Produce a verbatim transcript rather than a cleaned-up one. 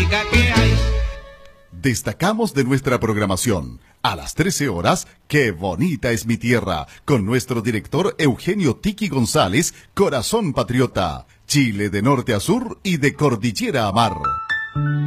rica que hay. Destacamos de nuestra programación. A las trece horas, ¡Qué bonita es mi tierra! Con nuestro director Eugenio Tiki González, Corazón Patriota. Chile de norte a sur y de cordillera a mar.